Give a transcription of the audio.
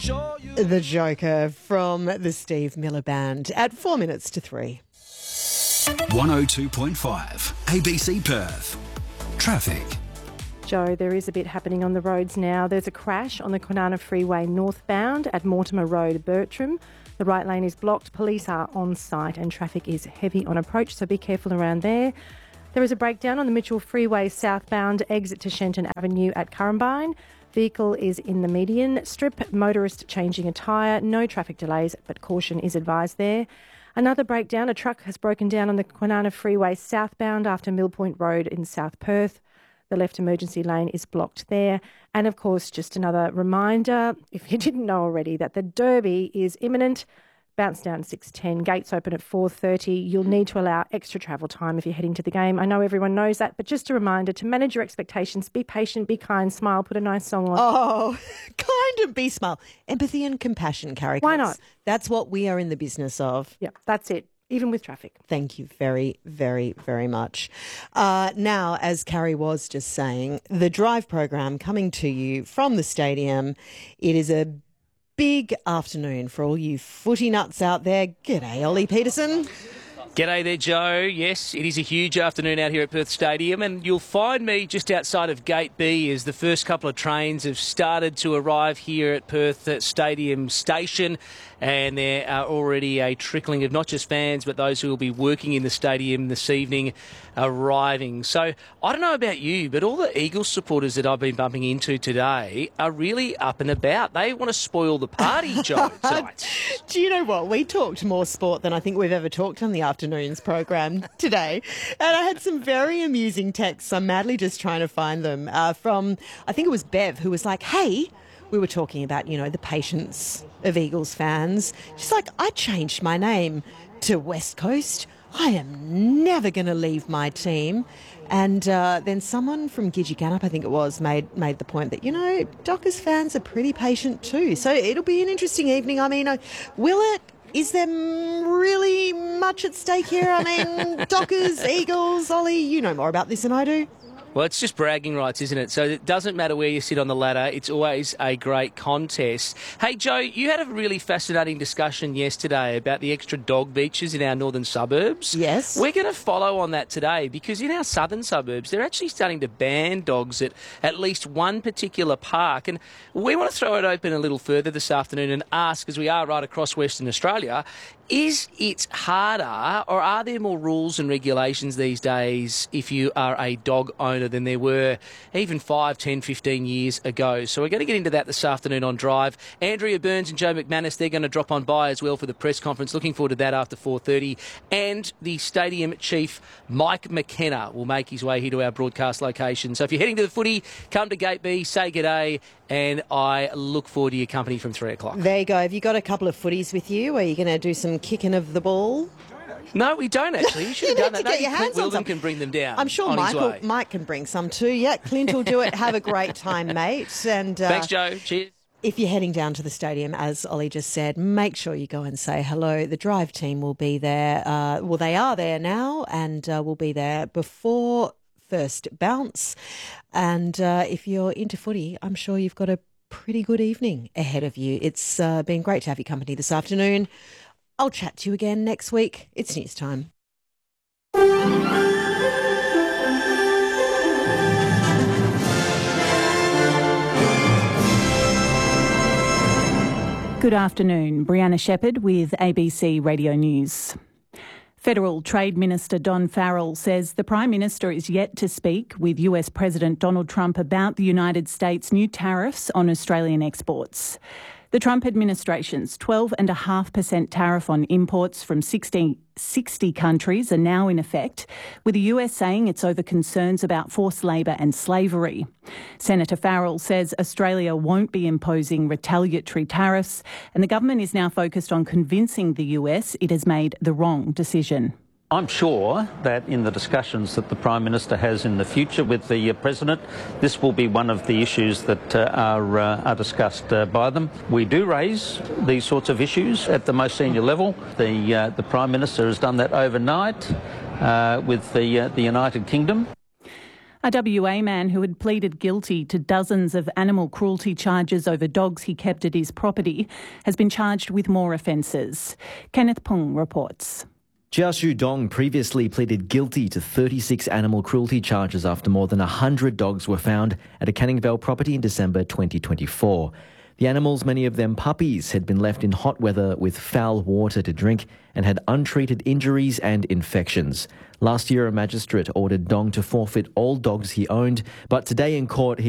The Joker from the Steve Miller Band at 4 minutes to 3. 102.5 ABC Perth. Traffic. Joe, there is a bit happening on the roads now. There's a crash on the Kwinana Freeway northbound at Mortimer Road, Bertram. The right lane is blocked. Police are on site and traffic is heavy on approach, so be careful around there. There is a breakdown on the Mitchell Freeway southbound exit to Shenton Avenue at Currumbine. Vehicle is in the median strip. Motorist changing a tyre. No traffic delays, but caution is advised there. Another breakdown. A truck has broken down on the Kwinana Freeway southbound after Mill Point Road in South Perth. The left emergency lane is blocked there. And of course, just another reminder, if you didn't know already, that the Derby is imminent. Bounce down 6:10, gates open at 4:30. You'll need to allow extra travel time if you're heading to the game. I know everyone knows that, but just a reminder to manage your expectations, be patient, be kind, smile, put a nice song on. Oh, kind and be smile. Empathy and compassion, Carrie. Why not? That's what we are in the business of. Yeah, that's it, even with traffic. Thank you very, very, very much. Now, as Carrie was just saying, the Drive program coming to you from the stadium. It is a big afternoon for all you footy nuts out there. G'day, Ollie Peterson. G'day there, Joe. Yes, it is a huge afternoon out here at Perth Stadium, and you'll find me just outside of Gate B as the first couple of trains have started to arrive here at Perth Stadium Station, and there are already a trickling of not just fans but those who will be working in the stadium this evening arriving. So I don't know about you, but all the Eagles supporters that I've been bumping into today are really up and about. They want to spoil the party, Joe. Do you know what? We talked more sport than I think we've ever talked on the afternoon's program today. And I had some very amusing texts. I'm madly just trying to find them from, I think it was Bev, who was like, hey, we were talking about, you know, the patience of Eagles fans. She's like, I changed my name to West Coast. I am never going to leave my team. And then someone from Gidgee Ganup, I think it was, made the point that, you know, Dockers fans are pretty patient too. So it'll be an interesting evening. I mean, will it? Is there really much at stake here? I mean, Dockers, Eagles, Ollie, you know more about this than I do. Well, it's just bragging rights, isn't it? So it doesn't matter where you sit on the ladder. It's always a great contest. Hey, Joe, you had a really fascinating discussion yesterday about the extra dog beaches in our northern suburbs. Yes. We're going to follow on that today because in our southern suburbs, they're actually starting to ban dogs at least one particular park. And we want to throw it open a little further this afternoon and ask, as we are right across Western Australia, is it harder or are there more rules and regulations these days if you are a dog owner than there were even 5, 10, 15 years ago? So we're going to get into that this afternoon on Drive. Andrea Burns and Joe McManus, they're going to drop on by as well for the press conference. Looking forward to that after 4:30. And the stadium chief, Mike McKenna, will make his way here to our broadcast location. So if you're heading to the footy, come to Gate B, say g'day, and I look forward to your company from 3 o'clock. There you go. Have you got a couple of footies with you? Are you going to do some kicking of the ball? No, we don't actually. You should have done that. Get your hands Clint on some. Wilden can bring them down. I'm sure Mike can bring some too. Yeah, Clint will do it. Have a great time, mate. And thanks, Joe. Cheers. If you're heading down to the stadium, as Ollie just said, make sure you go and say hello. The Drive team will be there. Well, they are there now and will be there before first bounce. And if you're into footy, I'm sure you've got a pretty good evening ahead of you. It's been great to have your company this afternoon. I'll chat to you again next week. It's news time. Good afternoon. Brianna Shepherd with ABC Radio News. Federal Trade Minister Don Farrell says the Prime Minister is yet to speak with US President Donald Trump about the United States' new tariffs on Australian exports. The Trump administration's 12.5% tariff on imports from 60 countries are now in effect, with the US saying it's over concerns about forced labour and slavery. Senator Farrell says Australia won't be imposing retaliatory tariffs, and the government is now focused on convincing the US it has made the wrong decision. I'm sure that in the discussions that the Prime Minister has in the future with the President, this will be one of the issues that are discussed by them. We do raise these sorts of issues at the most senior level. The Prime Minister has done that overnight with the United Kingdom. A WA man who had pleaded guilty to dozens of animal cruelty charges over dogs he kept at his property has been charged with more offences. Kenneth Pung reports. Jiaxu Dong previously pleaded guilty to 36 animal cruelty charges after more than 100 dogs were found at a Canning Vale property in December 2024. The animals, many of them puppies, had been left in hot weather with foul water to drink and had untreated injuries and infections. Last year, a magistrate ordered Dong to forfeit all dogs he owned, but today in court he